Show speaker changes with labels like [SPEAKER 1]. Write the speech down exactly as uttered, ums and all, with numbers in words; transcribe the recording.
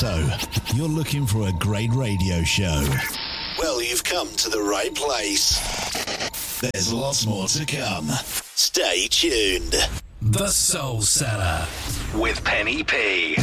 [SPEAKER 1] So, you're looking for a great radio show? Well, you've come to the right place. There's lots more to come. Stay tuned.
[SPEAKER 2] The Soul Cellar with Penny P.